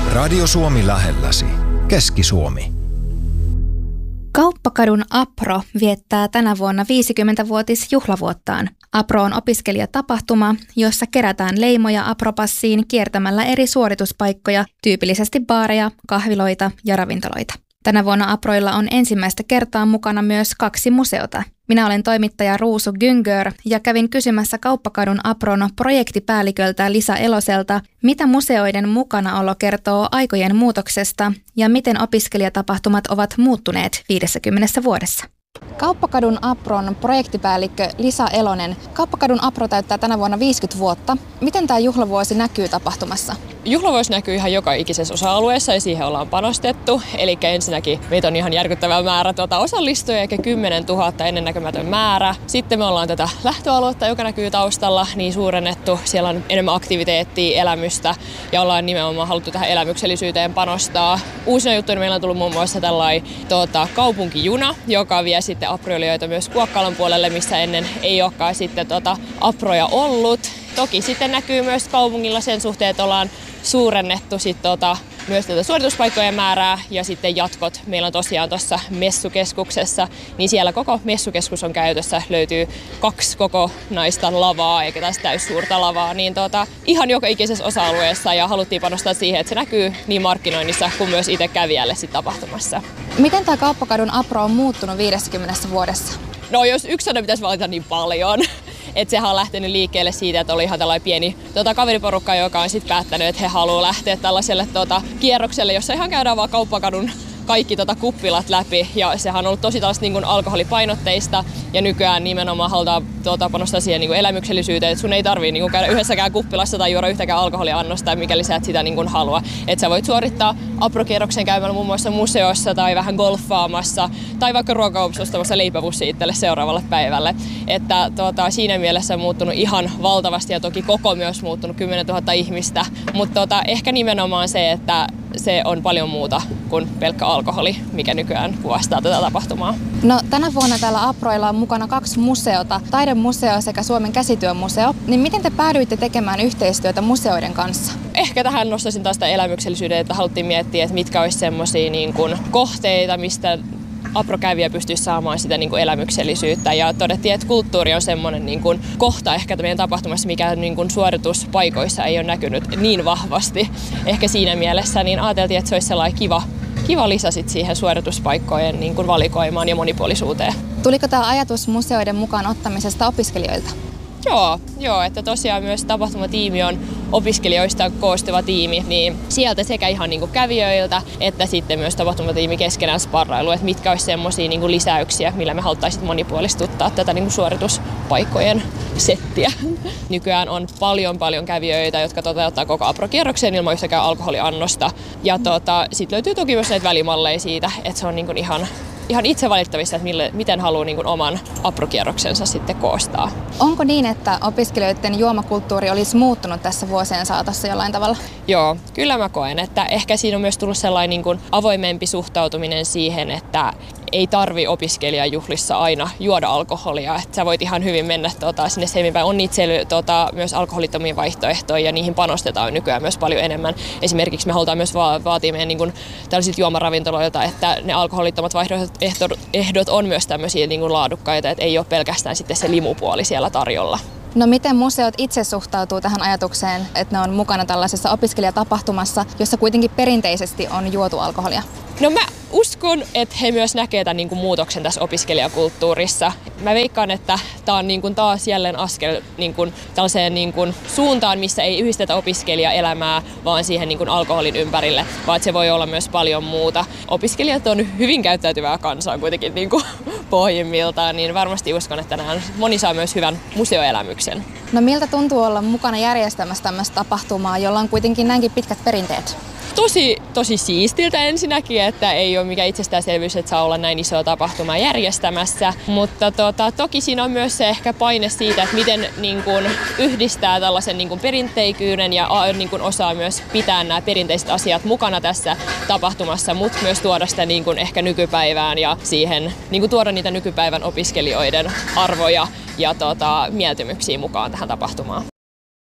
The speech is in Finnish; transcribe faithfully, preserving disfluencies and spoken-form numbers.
Radio Suomi lähelläsi. Keski-Suomi. Kauppakadun APRO viettää tänä vuonna viisikymmenvuotisjuhlavuottaan. APRO on opiskelijatapahtuma, jossa kerätään leimoja APRO-passiin kiertämällä eri suorituspaikkoja, tyypillisesti baareja, kahviloita ja ravintoloita. Tänä vuonna APROilla on ensimmäistä kertaa mukana myös kaksi museota. Minä olen toimittaja Ruusu Güngör ja kävin kysymässä Kauppakadun APROn projektipäälliköltä Lisa Eloselta, mitä museoiden mukanaolo kertoo aikojen muutoksesta ja miten opiskelijatapahtumat ovat muuttuneet viidessäkymmenessä vuodessa. Kauppakadun APROn projektipäällikkö Lisa Elonen. Kauppakadun APRO täyttää tänä vuonna viisikymmentä vuotta. Miten tämä juhlavuosi näkyy tapahtumassa? Juhlavuosi näkyy ihan joka ikisessä osa-alueessa ja siihen ollaan panostettu. Eli ensinnäkin meitä on ihan järkyttävä määrä tuota osallistujia, eikä kymmenen tuhatta ennennäkemätön määrä. Sitten me ollaan tätä lähtöaluetta, joka näkyy taustalla, niin suurennettu. Siellä on enemmän aktiviteettia, elämystä ja ollaan nimenomaan haluttu tähän elämyksellisyyteen panostaa. Uusina juttuina meillä on tullut muun muassa tällainen tuota, kaupunkijuna, joka vie sitten aproilijoita myös Kuokkalan puolelle, missä ennen ei olekaan sitten tuota, aproja ollut. Toki sitten näkyy myös kaupungilla sen suhteen, että ollaan suurennettu sit tota, myös tätä suorituspaikkojen määrää ja sitten jatkot. Meillä on tosiaan tuossa messukeskuksessa, niin siellä koko messukeskus on käytössä. Löytyy kaksi kokonaista lavaa, eikä tässä täys suurta lavaa. Niin tota, ihan joka ikisessä osa-alueessa ja haluttiin panostaa siihen, että se näkyy niin markkinoinnissa kuin myös itse kävijälle sit tapahtumassa. Miten tämä Kauppakadun APRO on muuttunut viidessäkymmenessä vuodessa? No jos yksi sana pitäisi valita, niin paljon. Että sehän on lähtenyt liikkeelle siitä, että oli ihan tällainen pieni tuota, kaveriporukka, joka on sitten päättänyt, että he haluaa lähteä tällaiselle tuota, kierrokselle, jossa ihan käydään vaan Kauppakadun kaikki tota, kuppilat läpi. Ja sehän on ollut tosi tällaista niin kuin alkoholipainotteista ja nykyään nimenomaan halutaan tuota, panostaa siihen niin kuin elämyksellisyyteen, että sun ei tarvitse niin kuin käydä yhdessäkään kuppilassa tai juoda yhtäkään alkoholiannosta, mikäli sä et sitä niin kuin halua. Että sä voit suorittaa APRO-kierroksen käymällä muun muassa museossa tai vähän golfaamassa tai vaikka ruokakaupassa ostamassa leipäpussi itselle seuraavalle päivälle. Että tuota, siinä mielessä on muuttunut ihan valtavasti ja toki koko myös muuttunut kymmenen tuhatta ihmistä, mutta tuota, ehkä nimenomaan se, että se on paljon muuta kuin pelkkä alkoholi, mikä nykyään kuvastaa tätä tapahtumaa. No, tänä vuonna täällä APROilla on mukana kaksi museota, Taidemuseo sekä Suomen käsityömuseo. Niin miten te päädyitte tekemään yhteistyötä museoiden kanssa? Ehkä tähän nostaisin taas sitä elämyksellisyyden, että haluttiin miettiä, että mitkä olisi semmoisia niin kuin kohteita, mistä APRO-kävijä pystyisi saamaan sitä niin kuin elämyksellisyyttä ja todettiin, että kulttuuri on semmoinen niin kuin kohta ehkä meidän tapahtumassa, mikä niin kuin suorituspaikoissa ei ole näkynyt niin vahvasti. Ehkä siinä mielessä niin ajateltiin, että se olisi sellainen kiva, kiva lisä sit siihen suorituspaikkojen niin kuin valikoimaan ja monipuolisuuteen. Tuliko tämä ajatus museoiden mukaan ottamisesta opiskelijoilta? Joo, joo, että tosiaan myös tapahtumatiimi on opiskelijoista koostuva tiimi, niin sieltä sekä ihan niin kuin kävijöiltä että sitten myös tapahtumatiimi keskenään sparrailu, että mitkä olisi semmoisia niin kuin lisäyksiä, millä me haluttaisiin monipuolistuttaa tätä niin kuin suorituspaikkojen settiä. Nykyään on paljon paljon kävijöitä, jotka toteuttaa koko APRO-kierroksen ilman yhtäkään alkoholiannosta. Ja tota, sitten löytyy toki myös näitä välimalleja siitä, että se on niin kuin ihan ihan itse valittavissa, että mille, miten haluaa niin kuin oman APRO-kierroksensa sitten koostaa. Onko niin, että opiskelijoiden juomakulttuuri olisi muuttunut tässä vuosien saatossa jollain tavalla? Joo, kyllä mä koen, että ehkä siinä on myös tullut sellainen niin kuin avoimempi suhtautuminen siihen, että ei tarvi opiskelijajuhlissa aina juoda alkoholia, että sä voit ihan hyvin mennä tuota, sinne seminpäin. On niitä sel- tuota, myös alkoholittomia vaihtoehtoja ja niihin panostetaan nykyään myös paljon enemmän. Esimerkiksi me halutaan myös va- vaatia meidän niin kuin, tällaisilta juomaravintoloilta, että ne alkoholittomat vaihtoehdot on myös tämmöisiä niin kuin laadukkaita, että ei ole pelkästään sitten se limupuoli siellä tarjolla. No miten museot itse suhtautuu tähän ajatukseen, että ne on mukana tällaisessa opiskelijatapahtumassa, jossa kuitenkin perinteisesti on juotu alkoholia? No mä uskon, että he myös näkevät tämän niin kuin muutoksen tässä opiskelijakulttuurissa. Mä veikkaan, että tämä on niin kuin taas jälleen askel niin kuin tällaiseen niin kuin suuntaan, missä ei yhdistetä opiskelijaelämää vaan siihen niin kuin alkoholin ympärille, vaan että se voi olla myös paljon muuta. Opiskelijat on hyvin käyttäytyvää kansaa kuitenkin niin kuin pohjimmiltaan, niin varmasti uskon, että nämä moni saa myös hyvän museoelämyksen. No miltä tuntuu olla mukana järjestämässä tämmöistä tapahtumaa, jolla on kuitenkin näinkin pitkät perinteet? Tosi, tosi siistiltä ensinnäkin, että ei ole mikään itsestäänselvyys, että saa olla näin isoa tapahtumaa järjestämässä. Mutta tota, toki siinä on myös se ehkä paine siitä, että miten niin kun, yhdistää tällaisen niin kun, perinteikyyden ja niin kun, osaa myös pitää nämä perinteiset asiat mukana tässä tapahtumassa, mutta myös tuoda sitä niin kun, ehkä nykypäivään ja siihen niin kun, tuoda niitä nykypäivän opiskelijoiden arvoja ja tota, mieltymyksiä mukaan tähän tapahtumaan.